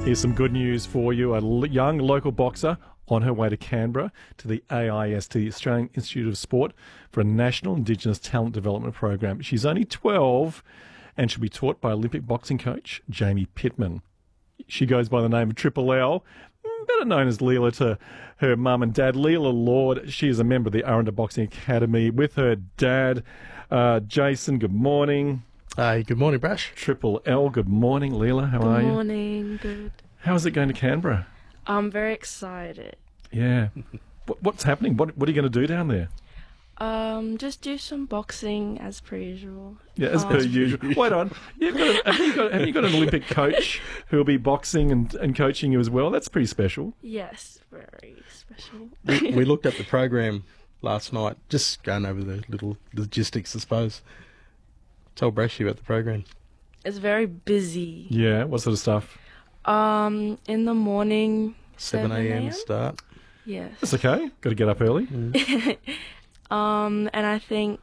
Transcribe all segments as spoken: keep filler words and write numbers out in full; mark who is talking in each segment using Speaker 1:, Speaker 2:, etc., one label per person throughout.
Speaker 1: Here's some good news for you. A l- young local boxer on her way to Canberra to the A I S T, the Australian Institute of Sport, for a National Indigenous Talent Development Program. She's only twelve and she'll be taught by Olympic boxing coach Jamie Pittman. She goes by the name of Triple L, better known as Leela to her mum and dad. Leela Lord, she is a member of the Arundel Boxing Academy with her dad, uh, Jason. Good morning.
Speaker 2: Hey, good morning, Brash.
Speaker 1: Triple L, good morning. Leela, how are you?
Speaker 3: Good morning, good.
Speaker 1: How is it going to Canberra?
Speaker 3: I'm very excited.
Speaker 1: Yeah. what, what's happening? What, what are you going to do down there?
Speaker 3: Um, just do some boxing as per usual.
Speaker 1: Yeah, as
Speaker 3: Um,
Speaker 1: per usual. Wait on. You've got a, have, you got, have you got an Olympic coach who will be boxing and, and coaching you as well? That's pretty special.
Speaker 3: Yes, very special.
Speaker 2: We, we looked at the program last night, just going over the little logistics, I suppose. Tell Brashy about the program.
Speaker 3: It's very busy.
Speaker 1: Yeah, what sort of stuff?
Speaker 3: Um, in the morning,
Speaker 2: seven
Speaker 3: seven
Speaker 2: a.m.
Speaker 3: a.m.
Speaker 2: start.
Speaker 3: Yes.
Speaker 1: That's okay. Got to get up early.
Speaker 2: Mm.
Speaker 3: Um, and I think,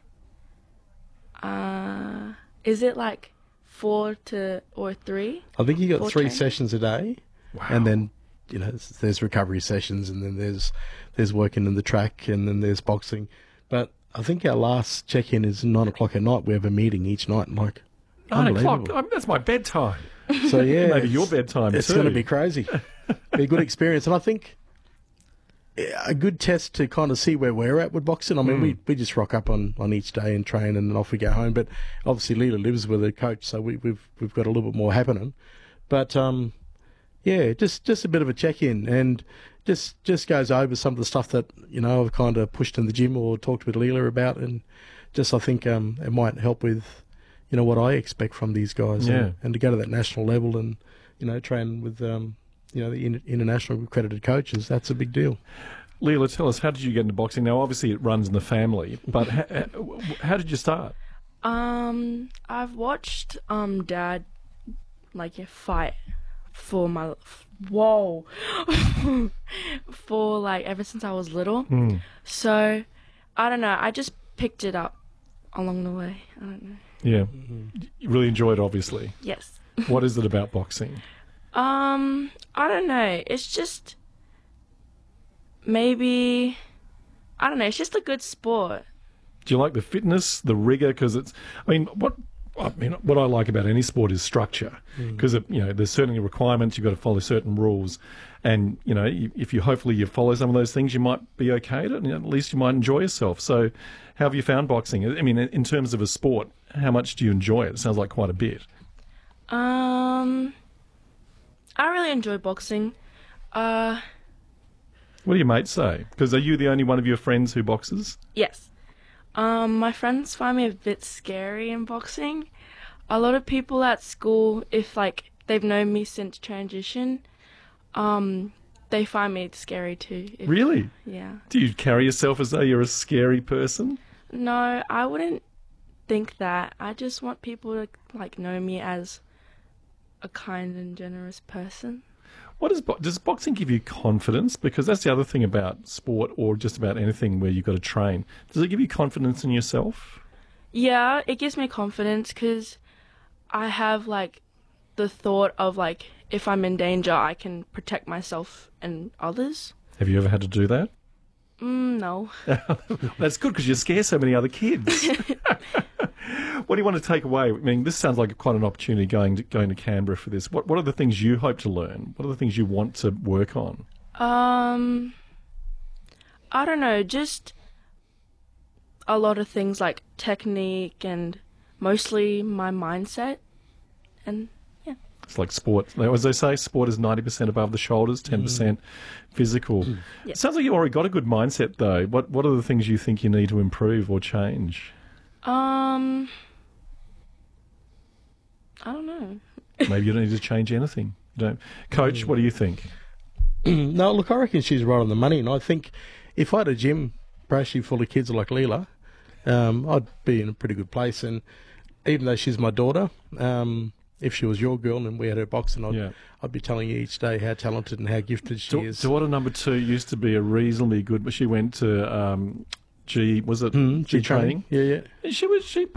Speaker 3: uh, is it like four to or three?
Speaker 2: I think you got
Speaker 3: Full
Speaker 2: three
Speaker 3: training?
Speaker 2: sessions a day,
Speaker 1: Wow.
Speaker 2: and then you know there's recovery sessions, and then there's there's working in the track, and then there's boxing. But I think our last check-in is nine o'clock at night. We have a meeting each night, like
Speaker 1: Nine o'clock.
Speaker 2: unbelievable.
Speaker 1: I mean, that's my bedtime.
Speaker 2: So yeah,
Speaker 1: Maybe your bedtime
Speaker 2: It's
Speaker 1: too.
Speaker 2: going to be crazy. Be a good experience, and I think yeah, a good test to kind of see where we're at with boxing. I mean,
Speaker 1: Mm.
Speaker 2: we we just rock up on, on each day and train, and then off we go home. But obviously, Leela lives with her coach, so we, we've we've got a little bit more happening. But um, yeah, just just a bit of a check in, and just just goes over some of the stuff that you know I've kind of pushed in the gym or talked with Leela about, and just I think um, it might help with you know what I expect from these guys,
Speaker 1: Yeah.
Speaker 2: and, and to go to that national level and you know train with um, you know the in, international accredited coaches. That's a big deal.
Speaker 1: Leela, tell us, how did you get into boxing? Now, obviously, it runs in the family, but how, how did you start?
Speaker 3: Um, I've watched um Dad like a fight for my whoa for like ever since I was little.
Speaker 1: Mm.
Speaker 3: So I don't know. I just picked it up along the way. I don't know.
Speaker 1: Yeah. You really enjoy it, obviously.
Speaker 3: Yes.
Speaker 1: What is it about boxing?
Speaker 3: Um, I don't know. It's just maybe I don't know. It's just a good sport.
Speaker 1: Do you like the fitness, the rigour? Because it's, I mean, what I mean, what I like about any sport is structure. Because you know, there's certainly requirements. You've got to follow certain rules, and you know, you, if you hopefully you follow some of those things, you might be okay at it, and at least you might enjoy yourself. So, how have you found boxing? I mean, in terms of a sport, how much do you enjoy it? It sounds like quite a bit.
Speaker 3: Um, I really enjoy boxing. Uh,
Speaker 1: What do your mates say? Because are you the only one of your friends who boxes?
Speaker 3: yes. Um, my friends find me a bit scary in boxing. A lot of people at school, if like they've known me since transition, um, they find me scary too. If,
Speaker 1: Really?
Speaker 3: Yeah.
Speaker 1: Do you carry yourself as though you're a scary person?
Speaker 3: No, I wouldn't think that. I just want people to like know me as a kind and generous person.
Speaker 1: What is bo- does boxing give you confidence? Because that's the other thing about sport, or just about anything where you've got to train. Does it give you confidence in yourself?
Speaker 3: Yeah, it gives me confidence because I have like the thought of like if I'm in danger, I can protect myself and others.
Speaker 1: Have you ever had to do that?
Speaker 3: Mm, no.
Speaker 1: That's good, because you scare so many other kids. What do you want to take away? I mean, this sounds like quite an opportunity going to, going to Canberra for this. What What are the things you hope to learn? What are the things you want to work on?
Speaker 3: Um, I don't know, just a lot of things like technique and mostly my mindset. And yeah.
Speaker 1: It's like sport. As they say, sport is ninety percent above the shoulders, ten percent physical.
Speaker 3: Yeah.
Speaker 1: It sounds like you've already got a good mindset, though. What What are the things you think you need to improve or change?
Speaker 3: Um, I don't know.
Speaker 1: Maybe you don't need to change anything. You don't. Coach, what do you think?
Speaker 2: No, look, I reckon she's right on the money, and I think if I had a gym, Brashy, full of kids like Leela, um, I'd be in a pretty good place. And even though she's my daughter, um, if she was your girl and we had her boxing, I'd,
Speaker 1: Yeah.
Speaker 2: I'd be telling you each day how talented and how gifted she
Speaker 1: Da-
Speaker 2: is.
Speaker 1: Daughter number two used to be a reasonably good, but she went to um, G. Was it
Speaker 2: Mm,
Speaker 1: G
Speaker 2: G training.
Speaker 1: training?
Speaker 2: Yeah, yeah.
Speaker 1: She was she